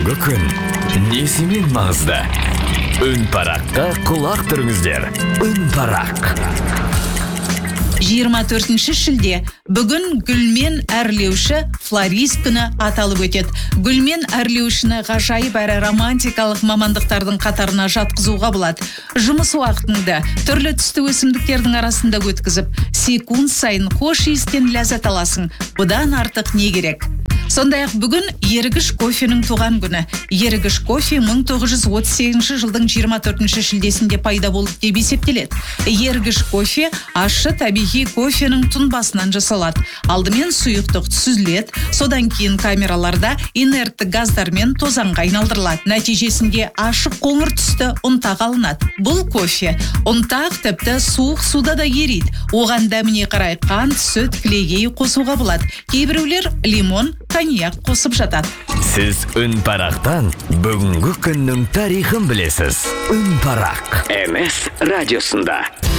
Бүгінгі күн несімен маңызды? Үн параққа құлақ түріңіздер. Үн парақ. 24 шілде. Бүгін гүлмен әрлеуші флорист күні аталып өтеді. Гүлмен әрлеушіні ғажайып әрі романтикалық мамандықтардың қатарына жатқызуға болады. Жұмыс уақытыңды түрлі түсті өсімдіктердің арасында өткізіп, секунд сайын хош иістен ләззат аласың. Бұдан артық не керек? Сондай-ақ бүгін Ергіш кофенің туған күні. Ергіш кофе 1938 жылдың 24 шілдесінде пайда болды деп есептеледі. Ергіш кофе ащы табиғи кофенің тұнбасынан жасалады. Алдымен сұйықтық сүзіледі, содан кейін камераларда инертті газдармен тозаңға айналдырылады. Нәтижесінде ашық қоңыр түсті ұнтақ алынады. Бұл кофе ұнтақ тіпті суық суда да ериді. Оған дәміне қарай қант, сүт, кілегей қосуға болады. Кейбіреулер лимон, коньяк қосып жатады. Сіз үн парақтан бүгінгі күннің тарихын білесіз. Үн парақ. MS радиосында.